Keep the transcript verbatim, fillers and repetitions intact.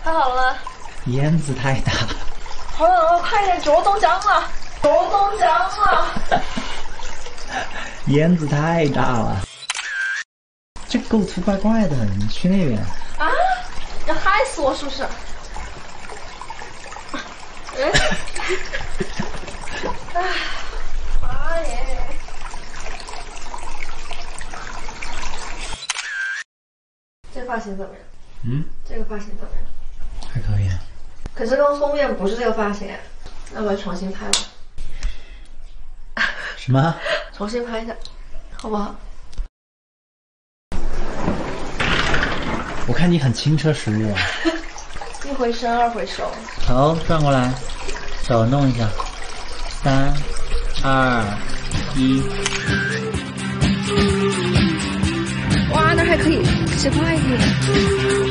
拍好了。 烟子太大。 好了，快点，脚冻僵了，脚冻僵了。 烟子太大了。这构图怪怪的，你去那边。 啊！要害死我是不是？哎。哎，妈耶！这个发型怎么样？ 嗯， 这个发型怎么样？ 还可以。 可是跟封面不是这个发型，那我重新拍吧。 什么？ 重新拍一下，好不好？ 我看你很轻车熟路啊。 一回生二回熟。 头转过来，手弄一下。三、二、一。 哇，那还可以，十块一点。